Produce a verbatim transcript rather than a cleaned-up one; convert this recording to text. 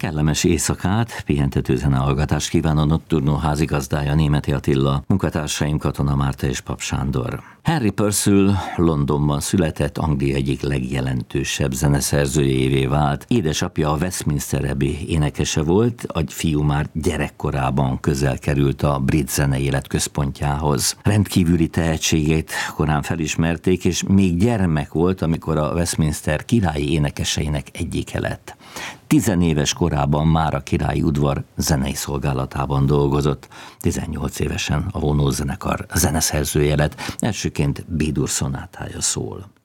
Kellemes éjszakát, pihentető zenehallgatást kíván a Nocturno házigazdája, Németi Attila, munkatársaim Katona Márta és Pap Sándor. Henry Purcell Londonban született, Anglia egyik legjelentősebb zeneszerzőjévé vált. Édesapja a Westminster Abbey énekese volt, a fiú már gyerekkorában közel került a brit zene életközpontjához. Rendkívüli tehetségét korán felismerték, és még gyermek volt, amikor a Westminster királyi énekeseinek egyike lett. Tizenéves korában már a királyi udvar zenei szolgálatában dolgozott. tizennyolc évesen a vonózenekar zeneszerzője lett, elsőként B-dur szonátája szól.